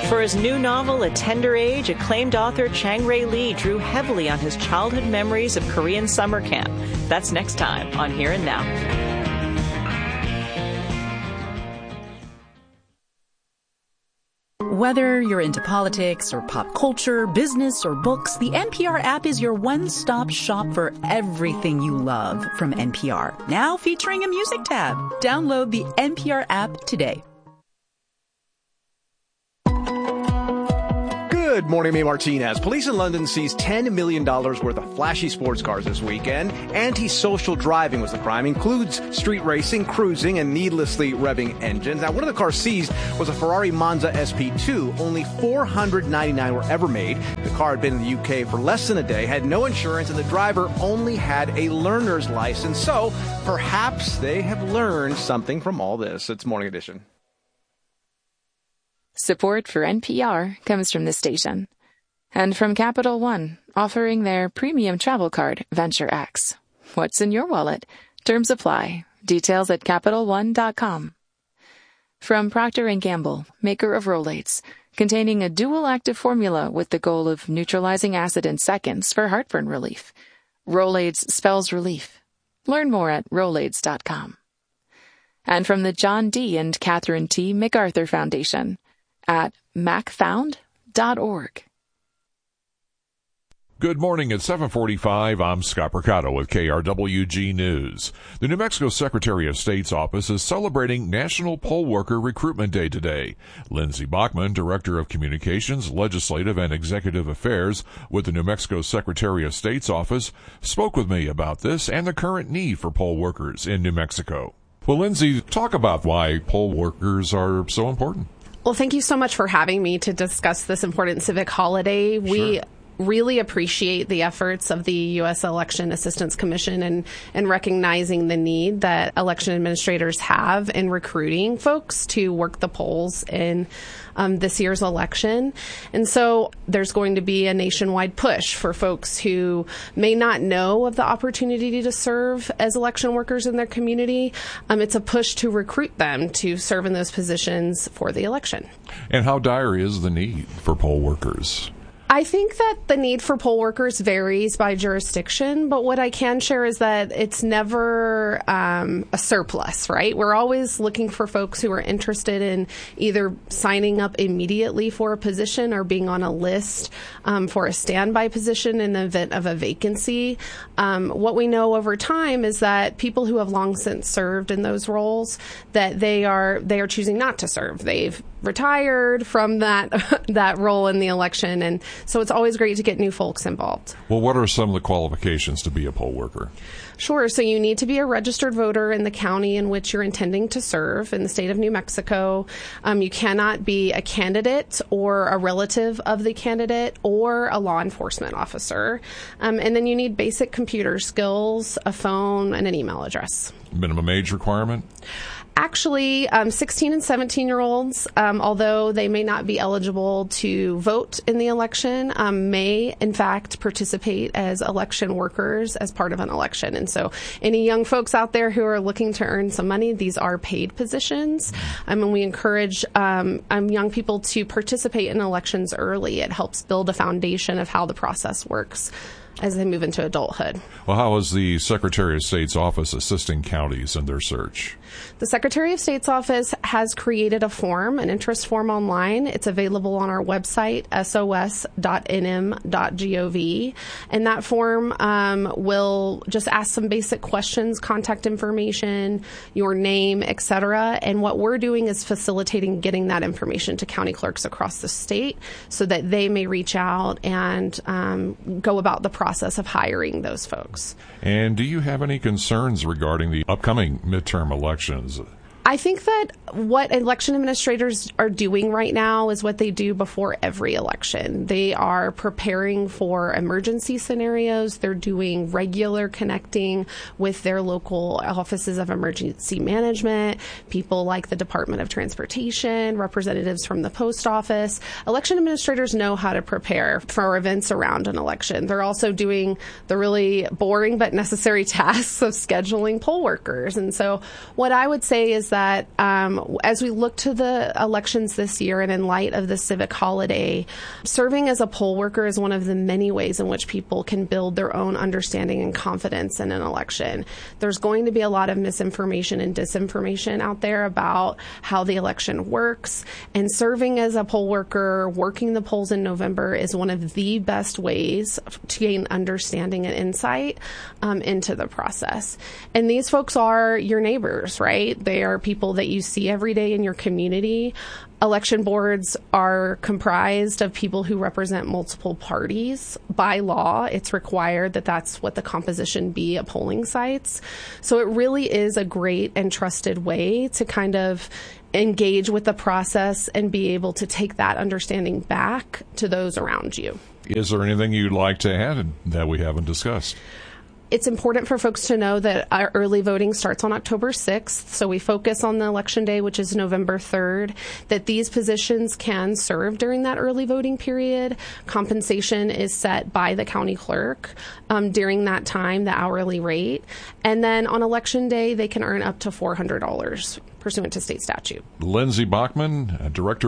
For his new novel, A Tender Age, acclaimed author Chang-Rae Lee drew heavily on his childhood memories of Korean summer camp. That's next time on Here and Now. Whether you're into politics or pop culture, business or books, the NPR app is your one-stop shop for everything you love from NPR. Now featuring a music tab. Download the NPR app today. Good morning, May Martinez. Police in London seized $10 million worth of flashy sports cars this weekend. Antisocial driving was the crime. Includes street racing, cruising, and needlessly revving engines. Now, one of the cars seized was a Ferrari Monza SP2. Only 499 were ever made. The car had been in the UK for less than a day, had no insurance, and the driver only had a learner's license. So perhaps they have learned something from all this. It's Morning Edition. Support for NPR comes from this station. And from Capital One, offering their premium travel card, Venture X. What's in your wallet? Terms apply. Details at CapitalOne.com. From Procter & Gamble, maker of Rolaids, containing a dual active formula with the goal of neutralizing acid in seconds for heartburn relief. Rolaids spells relief. Learn more at Rolaids.com. And from the John D. and Catherine T. MacArthur Foundation, at macfound.org. Good morning at 7:45. I'm Scott Percato with KRWG News. The New Mexico Secretary of State's office is celebrating National Poll Worker Recruitment Day today. Lindsey Bachman, Director of Communications, Legislative and Executive Affairs with the New Mexico Secretary of State's office, spoke with me about this and the current need for poll workers in New Mexico. Well, Lindsey, talk about why poll workers are so important. Well, thank you so much for having me to discuss this important civic holiday. We really appreciate the efforts of the U.S. Election Assistance Commission and recognizing the need that election administrators have in recruiting folks to work the polls in this year's election. And so there's going to be a nationwide push for folks who may not know of the opportunity to serve as election workers in their community. It's a push to recruit them to serve in those positions for the election. And how dire is the need for poll workers? I think that the need for poll workers varies by jurisdiction, but what I can share is that it's never a surplus, right? We're always looking for folks who are interested in either signing up immediately for a position or being on a list for a standby position in the event of a vacancy. What we know over time is that people who have long since served in those roles, that they are choosing not to serve. They've retired from that role in the election, and so it's always great to get new folks involved. Well, what are some of the qualifications to be a poll worker? Sure. So you need to be a registered voter in the county in which you're intending to serve in the state of New Mexico. You cannot be a candidate or a relative of the candidate or a law enforcement officer. And then you need basic computer skills, a phone, and an email address. Minimum age requirement? Actually, 16 and 17-year-olds, although they may not be eligible to vote in the election, may, in fact, participate as election workers as part of an election. And so any young folks out there who are looking to earn some money, these are paid positions. And we encourage young people to participate in elections early. It helps build a foundation of how the process works as they move into adulthood. Well, how is the Secretary of State's office assisting counties in their search? The Secretary of State's office has created a form, an interest form online. It's available on our website, sos.nm.gov. And that form will just ask some basic questions, contact information, your name, etc. And what we're doing is facilitating getting that information to county clerks across the state so that they may reach out and go about the process of hiring those folks. And do you have any concerns regarding the upcoming midterm elections? I think that what election administrators are doing right now is what they do before every election. They are preparing for emergency scenarios. They're doing regular connecting with their local offices of emergency management, people like the Department of Transportation, representatives from the post office. Election administrators know how to prepare for events around an election. They're also doing the really boring but necessary tasks of scheduling poll workers. And so what I would say is that as we look to the elections this year and in light of the civic holiday, serving as a poll worker is one of the many ways in which people can build their own understanding and confidence in an election. There's going to be a lot of misinformation and disinformation out there about how the election works, and serving as a poll worker, working the polls in November is one of the best ways to gain understanding and insight into the process. And these folks are your neighbors, right? They are people that you see every day in your community. Election boards are comprised of people who represent multiple parties. By law, it's required that that's what the composition be at polling sites. So it really is a great and trusted way to kind of engage with the process and be able to take that understanding back to those around you. Is there anything you'd like to add that we haven't discussed? It's important for folks to know that our early voting starts on October 6th, so we focus on the election day, which is November 3rd, that these positions can serve during that early voting period. Compensation is set by the county clerk during that time, the hourly rate. And then on election day, they can earn up to $400 pursuant to state statute. Lindsey Bachman, Director